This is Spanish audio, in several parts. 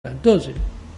Entonces,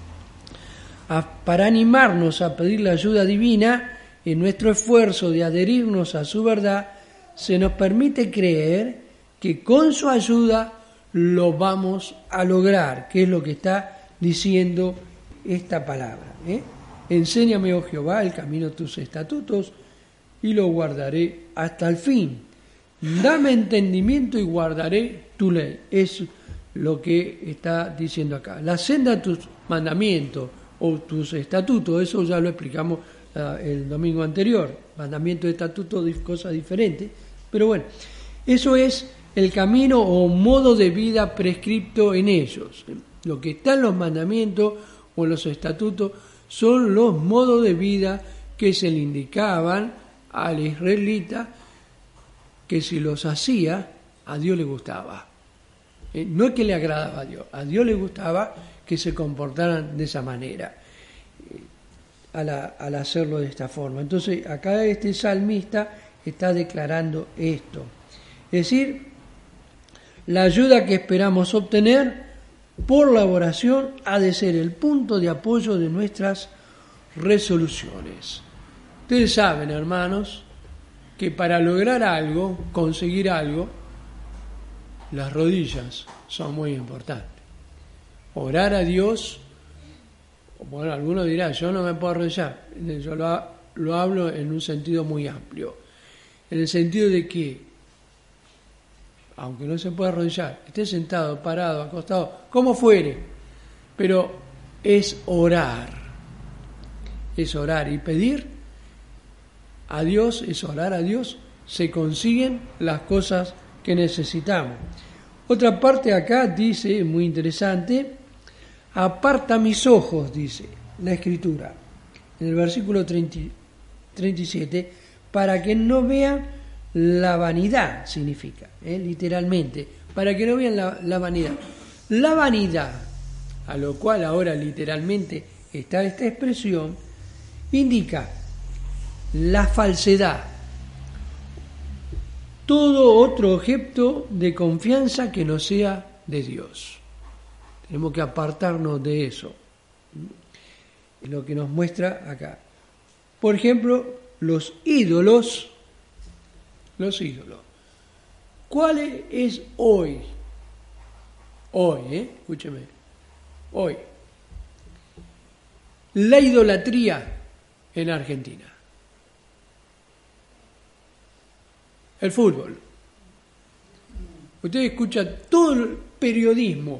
para animarnos a pedir la ayuda divina, en nuestro esfuerzo de adherirnos a su verdad, se nos permite creer que con su ayuda lo vamos a lograr, que es lo que está diciendo esta palabra. Enséñame, oh Jehová, el camino de tus estatutos, y lo guardaré hasta el fin. Dame entendimiento y guardaré tu ley. Es lo que está diciendo acá. La senda de tus mandamientos o tus estatutos, eso ya lo explicamos el domingo anterior. Mandamientos, estatutos, cosas diferentes. Pero bueno, eso es el camino o modo de vida prescripto en ellos. Lo que está en los mandamientos o en los estatutos son los modos de vida que se le indicaban al israelita, que si los hacía, a Dios le gustaba. No es que le agradaba a Dios le gustaba que se comportaran de esa manera, al hacerlo de esta forma. Entonces, acá este salmista está declarando esto. Es decir, la ayuda que esperamos obtener por la oración ha de ser el punto de apoyo de nuestras resoluciones. Ustedes saben, hermanos, que para lograr algo, conseguir algo, las rodillas son muy importantes. Orar a Dios, bueno, algunos dirán, yo no me puedo arrodillar. Yo lo hablo en un sentido muy amplio. En el sentido de que, aunque no se pueda arrodillar, esté sentado, parado, acostado, como fuere, pero es orar. Es orar y pedir a Dios, es orar a Dios, se consiguen las cosas que necesitamos. Otra parte acá dice, muy interesante, aparta mis ojos, dice la Escritura, en el versículo 37, para que no vean la vanidad, significa, literalmente, para que no vean la vanidad. La vanidad, a lo cual ahora literalmente está esta expresión, indica la falsedad, todo otro objeto de confianza que no sea de Dios. Tenemos que apartarnos de eso. Es lo que nos muestra acá. Por ejemplo, los ídolos. ¿Cuál es hoy? Escúcheme. Hoy. La idolatría en Argentina. El fútbol. Usted escucha todo el periodismo.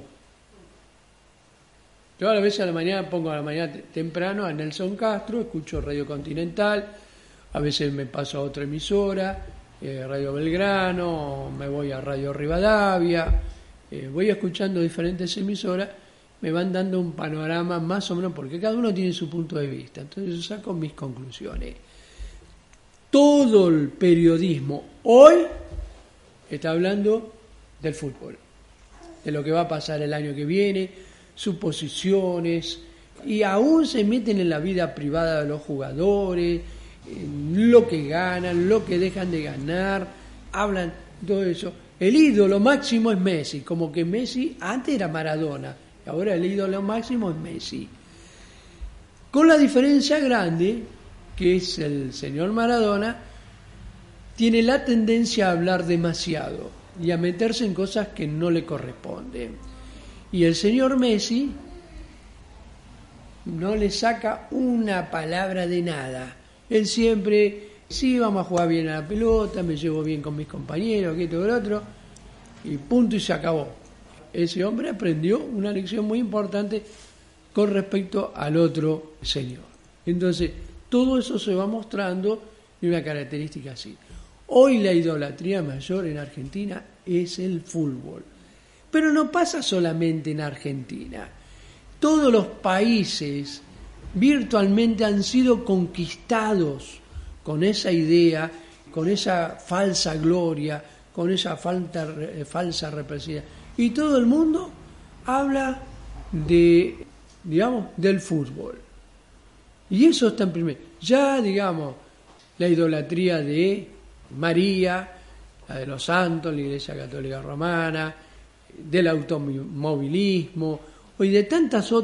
Yo a veces pongo a la mañana temprano a Nelson Castro, escucho Radio Continental, a veces me paso a otra emisora, Radio Belgrano, me voy a Radio Rivadavia, voy escuchando diferentes emisoras, me van dando un panorama más o menos, porque cada uno tiene su punto de vista, entonces yo saco mis conclusiones. Todo el periodismo hoy está hablando del fútbol, de lo que va a pasar el año que viene, suposiciones, y aún se meten en la vida privada de los jugadores, lo que ganan, lo que dejan de ganar, hablan todo eso. El ídolo máximo es Messi, como que Messi antes era Maradona, ahora el ídolo máximo es Messi. Con la diferencia grande que es el señor Maradona, tiene la tendencia a hablar demasiado y a meterse en cosas que no le corresponden. Y el señor Messi no le saca una palabra de nada. Él siempre, sí, vamos a jugar bien a la pelota, me llevo bien con mis compañeros, que todo el otro, y punto y se acabó. Ese hombre aprendió una lección muy importante con respecto al otro señor. Entonces, todo eso se va mostrando en una característica así. Hoy la idolatría mayor en Argentina es el fútbol. Pero no pasa solamente en Argentina. Todos los países virtualmente han sido conquistados con esa idea, con esa falsa gloria, con esa falsa represión. Y todo el mundo habla del fútbol. Y eso está en primer. Ya, la idolatría de María, la de los santos, la Iglesia Católica Romana, del automovilismo, y de tantas otras